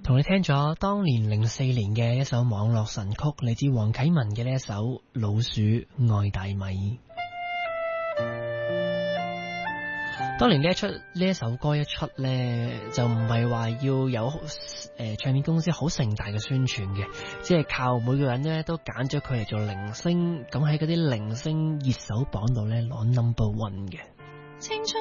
同你聽咗當年04年嘅一首網絡神曲，嚟自黃啟文嘅呢一首《老鼠愛大米》。當年呢一首歌一出呢，就唔係話要有唱片公司好盛大嘅宣傳嘅，只係靠每個人呢都揀咗佢嚟做鈴聲，咁喺嗰啲鈴聲熱搜榜度呢攞 number one 嘅。